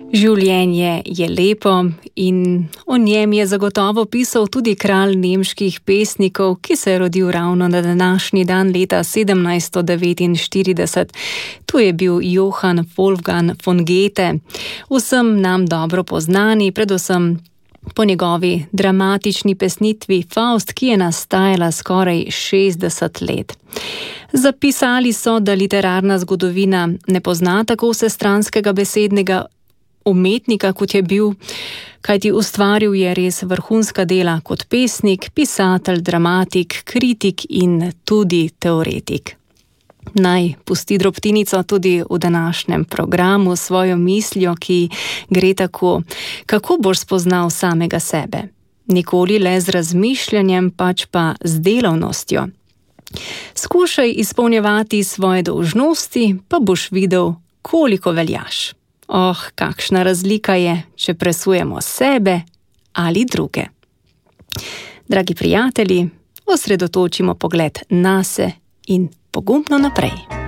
Življenje je lepo in o njem je zagotovo pisal tudi kralj nemških pesnikov, ki se je rodil ravno na današnji dan leta 1749. Tu je bil Johann Wolfgang von Goethe, vsem nam dobro poznani, predvsem po njegovi dramatični pesnitvi Faust, ki je nastajala skoraj 60 let. Zapisali so, da literarna zgodovina ne pozna tako vsestranskega besednega umetnika, kot je bil, kajti ustvaril je res vrhunska dela kot pesnik, pisatelj, dramatik, kritik in tudi teoretik. Naj pusti drobtinico tudi v današnjem programu s svojo mislijo, ki gre tako: kako boš spoznal samega sebe? Nikoli le z razmišljanjem, pač pa z delavnostjo. Skušaj izpolnjevati svoje dolžnosti, pa boš videl, koliko veljaš. Kakšna razlika je, če presujemo sebe ali druge. Dragi prijatelji, osredotočimo pogled nase in pogumno naprej.